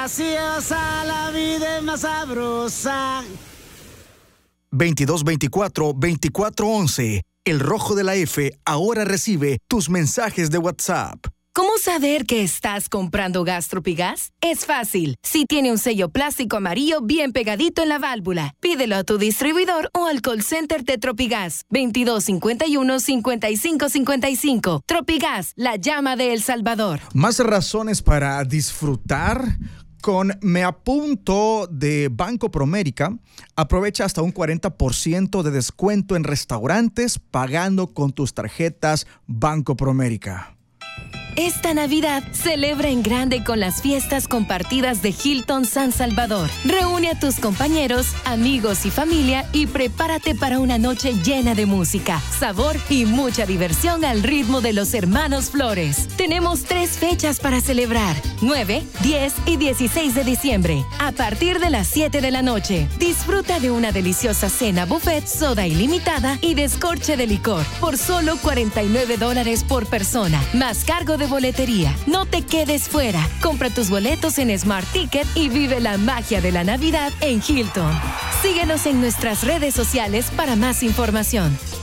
graciosa, la vida es más sabrosa. 2224-2411. El Rojo de la F ahora recibe tus mensajes de WhatsApp. ¿Cómo saber que estás comprando gas Tropigas? Es fácil. Si tiene un sello plástico amarillo bien pegadito en la válvula, pídelo a tu distribuidor o al call center de Tropigas. 2251-5555. Tropigas, la llama de El Salvador. Más razones para disfrutar. Con Me Apunto de Banco Promérica, aprovecha hasta un 40% de descuento en restaurantes pagando con tus tarjetas Banco Promérica. Esta Navidad celebra en grande con las fiestas compartidas de Hilton San Salvador. Reúne a tus compañeros, amigos y familia y prepárate para una noche llena de música, sabor y mucha diversión al ritmo de los hermanos Flores. Tenemos 3 fechas para celebrar: 9, 10 y 16 de diciembre, a partir de las 7 de la noche. Disfruta de una deliciosa cena buffet, soda ilimitada y descorche de licor por solo $49 por persona, más cargo de boletería. No te quedes fuera. Compra tus boletos en Smart Ticket y vive la magia de la Navidad en Hilton. Síguenos en nuestras redes sociales para más información.